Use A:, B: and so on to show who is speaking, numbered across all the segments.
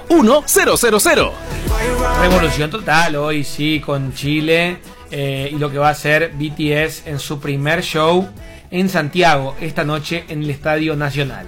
A: 1000.
B: Revolución total hoy, sí, con Chile y lo que va a hacer BTS en su primer show en Santiago esta noche en el Estadio Nacional.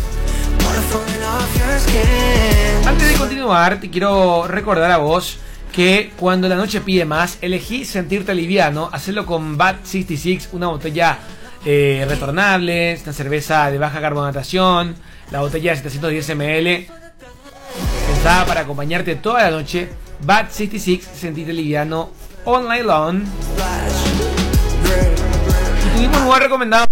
B: Antes de continuar, te quiero recordar a vos que cuando la noche pide más, elegí sentirte liviano, hacerlo con Bad 66, una botella retornable, una cerveza de baja carbonatación, la botella de 710 ml, pensada para acompañarte toda la noche. Bad 66, sentirte liviano all night long. Y tuvimos un lugar recomendado.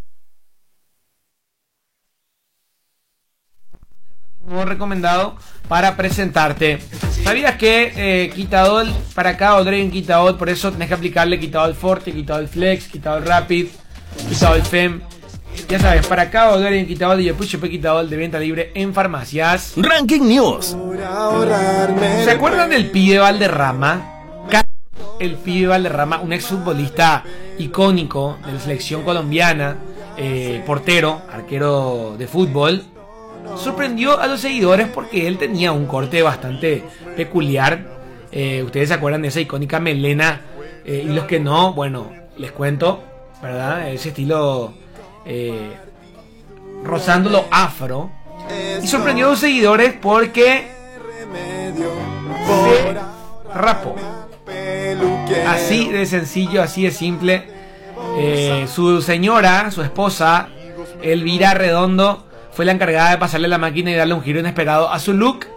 B: Para presentarte. ¿Sabías que Quitadol, para cada dolor hay un Quitadol? Por eso tenés que aplicarle Quitadol Forte, Quitadol Flex, Quitadol Rapid, Quitadol Fem. Ya sabes, para cada dolor hay un Quitadol y el Push Quitadol de venta libre en farmacias.
A: Ranking News.
B: ¿Se acuerdan del pibe Valderrama? El pibe Valderrama, un exfutbolista icónico de la selección colombiana, portero, arquero de fútbol. Sorprendió a los seguidores porque él tenía un corte bastante peculiar. Ustedes se acuerdan de esa icónica melena, y los que no, bueno, les cuento, ¿verdad? Ese estilo rozando lo afro. Y sorprendió a los seguidores porque se rapó. Así de sencillo, así de simple. Su señora, su esposa, Elvira Redondo, fue la encargada de pasarle la máquina y darle un giro inesperado a su look.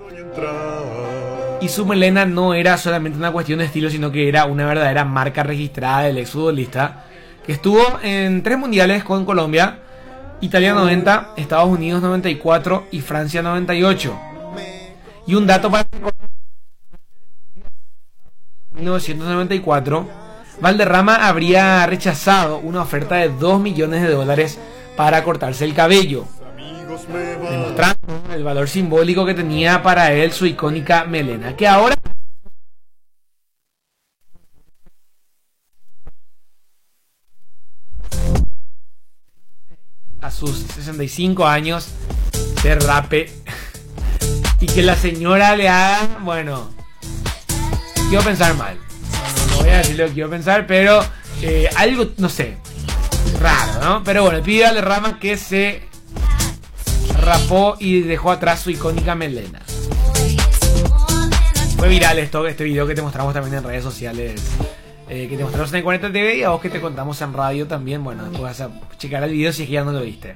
B: Y su melena no era solamente una cuestión de estilo, sino que era una verdadera marca registrada del exfutbolista, que estuvo en 3 mundiales con Colombia: Italia 90, Estados Unidos 94 y Francia 98. Y un dato para 1994, Valderrama habría rechazado una oferta de $2 millones para cortarse el cabello, demostrando el valor simbólico que tenía para él su icónica melena, que ahora a sus 65 años se rape y que la señora le haga, bueno, quiero pensar mal, no voy a decir lo que quiero pensar, pero algo, no sé, raro, ¿no? Pero bueno, pide a Valderrama que se rapó y dejó atrás su icónica melena. Fue viral este video que te mostramos también en redes sociales, que te mostramos en 40 TV, y a vos que te contamos en radio también. Bueno, después vas a checar el video si es que ya no lo viste.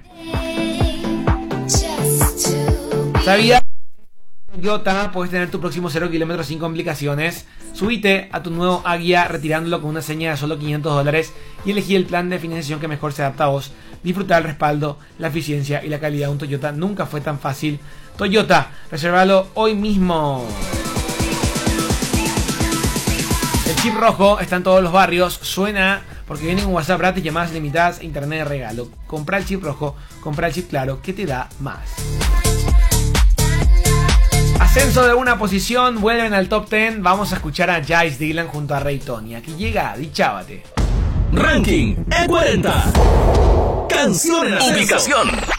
B: ¿Sabías? Toyota, puedes tener tu próximo 0 kilómetros sin complicaciones. Subite a tu nuevo Aggia retirándolo con una seña de solo $500 y elegí el plan de financiación que mejor se adapta a vos. Disfrutar el respaldo, la eficiencia y la calidad de un Toyota nunca fue tan fácil. Toyota, resérvalo hoy mismo. El chip rojo está en todos los barrios. Suena porque viene con WhatsApp gratis, llamadas limitadas e internet de regalo. Compra el chip rojo, compra el chip claro, que te da más. Ascenso de una posición, vuelven al top 10. Vamos a escuchar a Jice Dylan junto a Ray Tony. Aquí llega Dichábate.
A: Ranking E40. Canción en ascenso. Ubicación